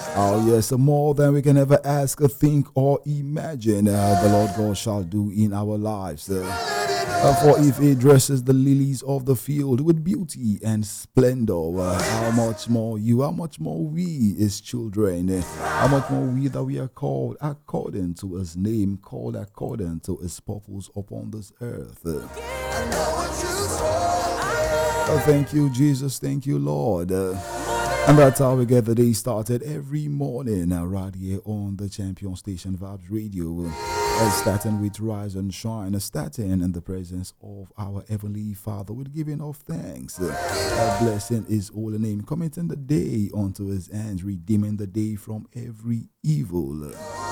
Oh, yes, more than we can ever ask, think, or imagine, the Lord God shall do in our lives. For if He dresses the lilies of the field with beauty and splendor, how much more you, how much more we, His children, how much more we that we are called according to His name, called according to His purpose upon this earth. Thank you, Jesus. Thank you, Lord. And that's how we get the day started every morning right here on the Champion Station Vibes Radio. Starting with Rise and Shine, starting in the presence of our Heavenly Father with giving of thanks. Blessing His holy name, committing the day unto His hands, redeeming the day from every evil.